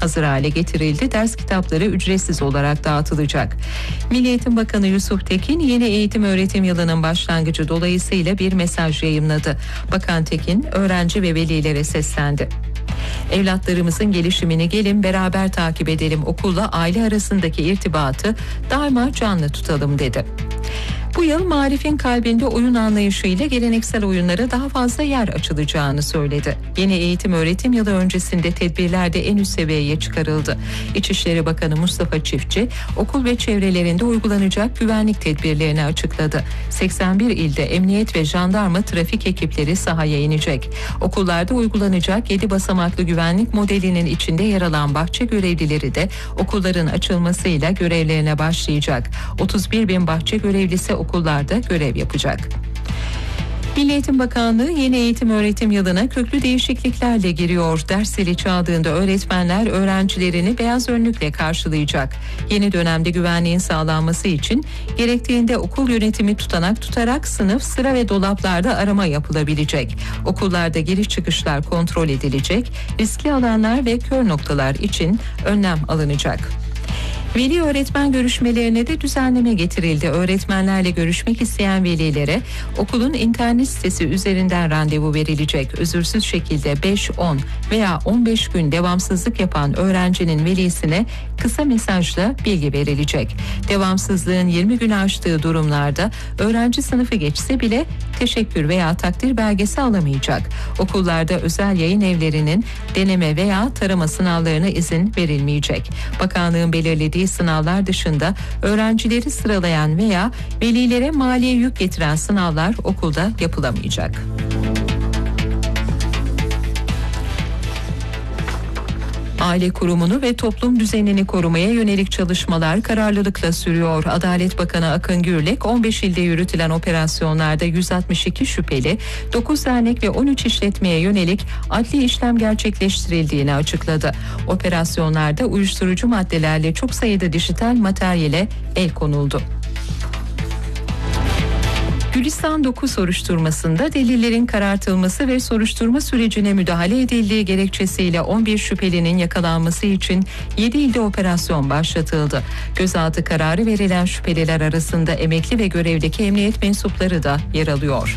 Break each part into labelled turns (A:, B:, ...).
A: hazır hale getirildi. Ders kitapları ücretsiz olarak dağıtılacak. Milli Eğitim Bakanı Yusuf Tekin yeni eğitim öğretim yılının başlangıcı dolayısıyla bir mesaj yayımladı. Bakan Tekin öğrenci ve velilere seslendi. Evlatlarımızın gelişimini gelin beraber takip edelim. Okulla aile arasındaki irtibatı daima canlı tutalım dedi. Bu yıl Marif'in kalbinde oyun anlayışıyla geleneksel oyunlara daha fazla yer açılacağını söyledi. Yeni eğitim öğretim yılı öncesinde tedbirler de en üst seviyeye çıkarıldı. İçişleri Bakanı Mustafa Çiftçi, okul ve çevrelerinde uygulanacak güvenlik tedbirlerini açıkladı. 81 ilde emniyet ve jandarma trafik ekipleri sahaya inecek. Okullarda uygulanacak 7 basamaklı güvenlik modelinin içinde yer alan bahçe görevlileri de okulların açılmasıyla görevlerine başlayacak. 31 bin bahçe görevlisi okullarda görev yapacak. Milli Eğitim Bakanlığı yeni eğitim öğretim yılına köklü değişikliklerle giriyor. Ders zili çaldığında öğretmenler öğrencilerini beyaz önlükle karşılayacak. Yeni dönemde güvenliğin sağlanması için gerektiğinde okul yönetimi tutanak tutarak sınıf, sıra ve dolaplarda arama yapılabilecek. Okullarda giriş çıkışlar kontrol edilecek. Riskli alanlar ve kör noktalar için önlem alınacak. Veli öğretmen görüşmelerine de düzenleme getirildi. Öğretmenlerle görüşmek isteyen velilere okulun internet sitesi üzerinden randevu verilecek. Özürsüz şekilde 5, 10 veya 15 gün devamsızlık yapan öğrencinin velisine kısa mesajla bilgi verilecek. Devamsızlığın 20 günü aştığı durumlarda öğrenci sınıfı geçse bile teşekkür veya takdir belgesi alamayacak. Okullarda özel yayın evlerinin deneme veya tarama sınavlarına izin verilmeyecek. Bakanlığın belirlediği sınavlar dışında öğrencileri sıralayan veya velilere maliye yük getiren sınavlar okulda yapılamayacak. Aile kurumunu ve toplum düzenini korumaya yönelik çalışmalar kararlılıkla sürüyor. Adalet Bakanı Akın Gürlek 15 ilde yürütülen operasyonlarda 162 şüpheli, 9 dernek ve 13 işletmeye yönelik adli işlem gerçekleştirildiğini açıkladı. Operasyonlarda uyuşturucu maddelerle çok sayıda dijital materyale el konuldu. Gülistan 9 soruşturmasında delillerin karartılması ve soruşturma sürecine müdahale edildiği gerekçesiyle 11 şüphelinin yakalanması için 7 ilde operasyon başlatıldı. Gözaltı kararı verilen şüpheliler arasında emekli ve görevdeki emniyet mensupları da yer alıyor.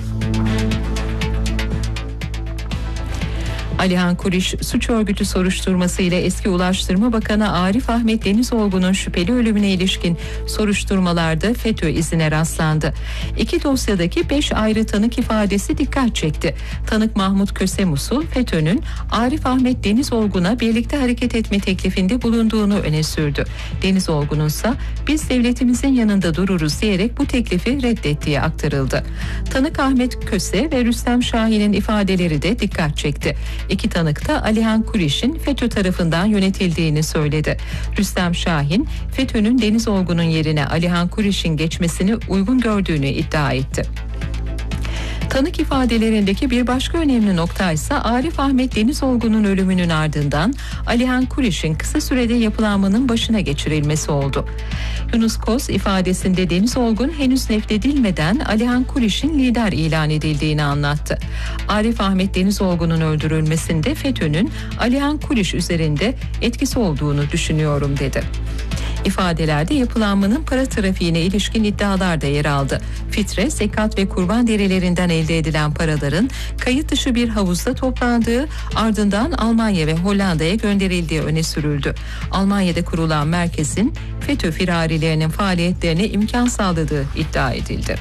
A: Alihan Kuriş suç örgütü soruşturması ile eski Ulaştırma Bakanı Arif Ahmet Denizoğlu'nun şüpheli ölümüne ilişkin soruşturmalarda FETÖ izine rastlandı. İki dosyadaki 5 ayrı tanık ifadesi dikkat çekti. Tanık Mahmut Kösemusul, FETÖ'nün Arif Ahmet Denizoğlu'na birlikte hareket etme teklifinde bulunduğunu öne sürdü. Denizoğlu'nun ise biz devletimizin yanında dururuz diyerek bu teklifi reddettiği aktarıldı. Tanık Ahmet Köse ve Rüstem Şahin'in ifadeleri de dikkat çekti. İki tanık da Alihan Kuriş'in FETÖ tarafından yönetildiğini söyledi. Rüstem Şahin, FETÖ'nün Denizoğlu'nun yerine Alihan Kuriş'in geçmesini uygun gördüğünü iddia etti. Tanık ifadelerindeki bir başka önemli nokta ise Arif Ahmet Denizoğlu'nun ölümünün ardından Alihan Kuriş'in kısa sürede yapılanmanın başına geçirilmesi oldu. Yunus Koz ifadesinde Denizoğlu henüz nefledilmeden Alihan Kuriş'in lider ilan edildiğini anlattı. Arif Ahmet Denizoğlu'nun öldürülmesinde FETÖ'nün Alihan Kuriş üzerinde etkisi olduğunu düşünüyorum dedi. İfadelerde yapılanmanın para trafiğine ilişkin iddialar da yer aldı. Fitre, zekat ve kurban derilerinden elde edilen paraların kayıt dışı bir havuzda toplandığı, ardından Almanya ve Hollanda'ya gönderildiği öne sürüldü. Almanya'da kurulan merkezin FETÖ firarilerinin faaliyetlerine imkan sağladığı iddia edildi.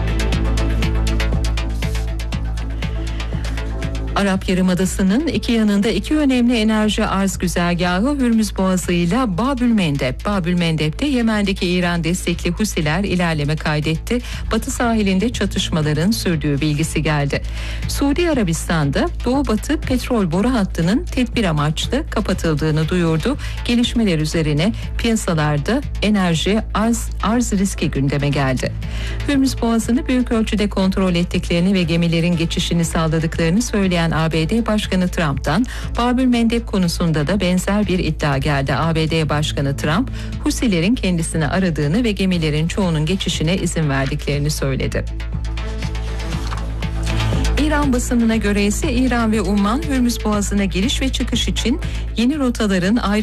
A: Arap Yarımadası'nın iki yanında iki önemli enerji arz güzergahı Hürmüz Boğazı ile Babülmendeb. Babülmendeb'de Yemen'deki İran destekli Husiler ilerleme kaydetti. Batı sahilinde çatışmaların sürdüğü bilgisi geldi. Suudi Arabistan'da Doğu-Batı petrol boru hattının tedbir amaçlı kapatıldığını duyurdu. Gelişmeler üzerine piyasalarda enerji arz riski gündeme geldi. Hürmüz Boğazı'nı büyük ölçüde kontrol ettiklerini ve gemilerin geçişini sağladıklarını söyleyen ABD Başkanı Trump'tan Babülmendeb konusunda da benzer bir iddia geldi. ABD Başkanı Trump, Husilerin kendisini aradığını ve gemilerin çoğunun geçişine izin verdiklerini söyledi. İran basınına göre ise İran ve Umman Hürmüz Boğazı'na giriş ve çıkış için yeni rotaların ayrı